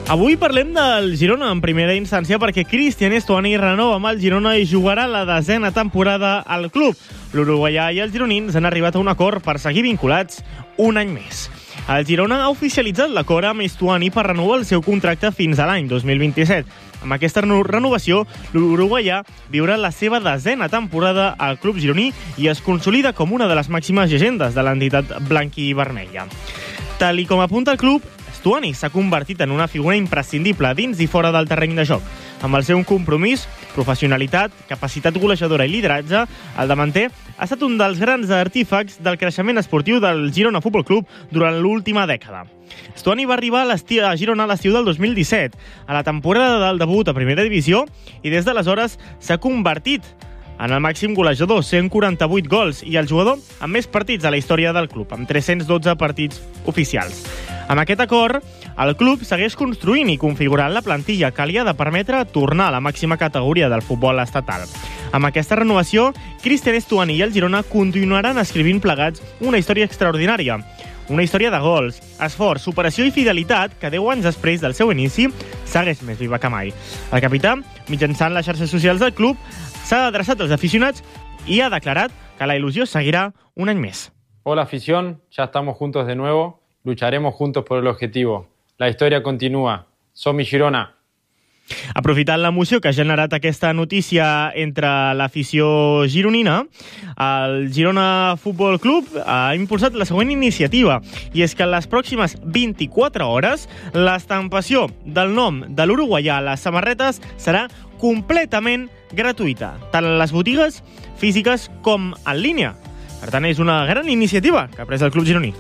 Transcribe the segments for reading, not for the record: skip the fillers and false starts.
Avui parlem del Girona en primera instància perquè Cristian Stuani renova amb el Girona i jugarà la 10ª temporada al club. L'uruguaià i els gironins han arribat a un acord per seguir vinculats un any més. El Girona ha oficialitzat l'acord amb Stuani per renovar el seu contracte fins a l'any 2027. Amb aquesta renovació, l'uruguaià viurà la seva 10ª temporada al club gironí i es consolida com una de les màximes llegendes de l'entitat blanqui-vermella. Tal i com apunta el club, Stuani s'ha convertit en una figura imprescindible dins i fora del terreny de joc. Amb el seu compromís, professionalitat, capacitat golejadora i lideratge, el davanter ha estat un dels grans artífecs del creixement esportiu del Girona Futbol Club durant l'última dècada. Stuani va arribar a Girona a l'estiu del 2017, a la temporada del debut a Primera Divisió, i des d'aleshores s'ha convertit en el màxim golejador, 148 gols, i el jugador amb més partits a la història del club, amb 312 partits oficials. Amb aquest acord, el club segueix construint i configurant la plantilla que li ha de permetre tornar a la màxima categoria del futbol estatal. Amb aquesta renovació, Cristian Stuani i el Girona continuaran escrivint plegats una història extraordinària. Una història de gols, esforç, superació i fidelitat que 10 anys després del seu inici segueix més viva que mai. El capità, mitjançant les xarxes socials del club, s'ha adreçat als aficionats y ha declarado que la ilusión seguirá un año más. Hola afición, ya estamos juntos de nuevo, lucharemos juntos por el objetivo. La historia continúa. Som-hi Girona. Aprofitant l'emoció que ha generat aquesta notícia entre l'afició gironina, el Girona Futbol Club ha impulsat la següent iniciativa, i és que en les pròximes 24 hores l'estampació del nom de l'uruguaià a les samarretes serà completament gratuïta, tant a les botigues físiques com en línia. Per tant, és una gran iniciativa que ha pres el club gironí.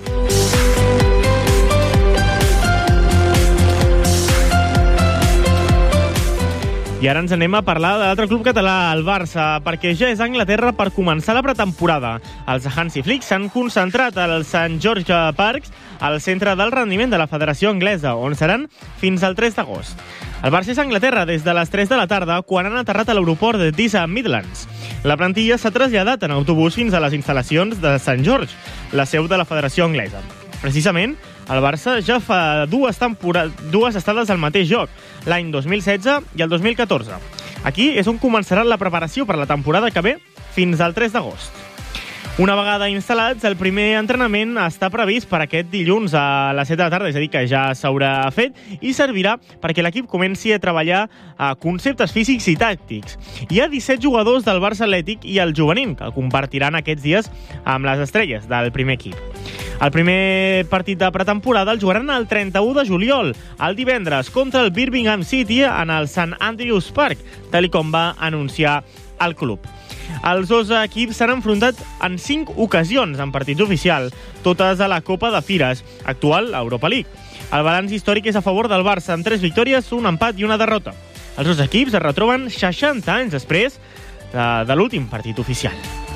I ara ens anem a parlar de l'altre club català, el Barça, perquè ja és a Anglaterra per començar la pretemporada. Els Hansi Flick s'han concentrat al St. George Park, al centre del rendiment de la Federació Anglesa, on seran fins al 3 d'agost. El Barça és a Anglaterra des de les 3 de la tarda, quan han aterrat a l'aeroport de East Midlands. La plantilla s'ha traslladat en autobús fins a les instal·lacions de St. George, la seu de la Federació Anglesa. Precisament, el Barça ja fa dues estades al mateix lloc, l'any 2016 i el 2014. Aquí és on començarà la preparació per la temporada que ve fins al 3 d'agost. Una vegada instal·lats, el primer entrenament està previst per aquest dilluns a les 7 de la tarda, és a dir, que ja s'haurà fet, i servirà perquè l'equip comenci a treballar a conceptes físics i tàctics. Hi ha 17 jugadors del Barça Atlètic i el juvenil que compartiran aquests dies amb les estrelles del primer equip. El primer partit de pretemporada el jugaran el 31 de juliol, el divendres, contra el Birmingham City en el St. Andrews Park, tal com va anunciar el club. Els dos equips s'han enfrontat en 5 ocasions en partit oficial, totes a la Copa de Fires, actual Europa League. El balanç històric és a favor del Barça, amb 3 victòries, un empat i una derrota. Els dos equips es retroben 60 anys després de l'últim partit oficial.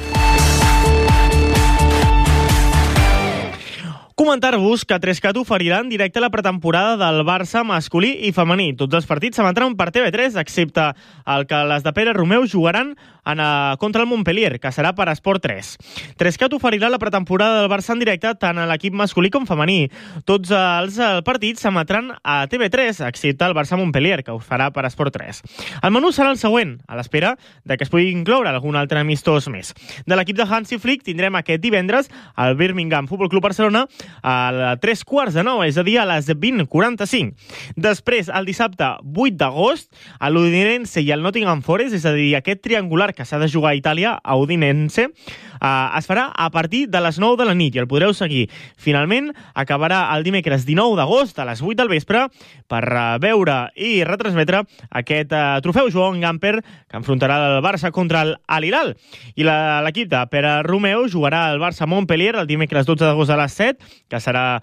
Comentar-vos que 3cat oferirà en directe la pretemporada del Barça masculí i femení. Tots els partits s'emetran per TV3, excepte el que les de Pere Romeu jugaran contra el Montpellier, que serà per Esport 3. 3cat oferirà la pretemporada del Barça en directe tant a l'equip masculí com femení. Tots els partits s'emetran a TV3, excepte el Barça-Montpellier, que ho farà per Esport 3. El menú serà el següent, a l'espera de que es pugui incloure algun altre amistós més. De l'equip de Hansi Flick tindrem aquest divendres el Birmingham Futbol Club Barcelona a 3:45, és a dir, a les 20:45. Després, el dissabte 8 d'agost, a l'Udinese i el Nottingham Forest, és a dir, aquest triangular que s'ha de jugar a Itàlia, a Udinese, es farà a partir de les 9 de la nit i el podreu seguir. Finalment, acabarà el dimecres 19 d'agost a les 8 del vespre per veure i retransmetre aquest trofeu Joan Gamper que enfrontarà el Barça contra el Hilal. I l'equip de Pere Romeu jugarà al Barça-Montpellier el dimecres 12 d'agost a les 7, que serà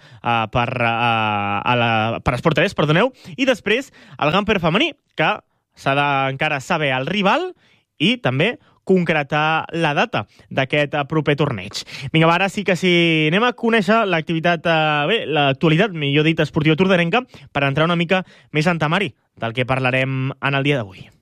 per Esport 3, perdoneu, i després el Gamper femení, que s'ha d'encara saber el rival i també concretar la data d'aquest proper torneig. Vinga, ara sí que anem a conèixer l'actualitat, millor dit, esportiva torderenca, per entrar una mica més en temari del que parlarem en el dia d'avui.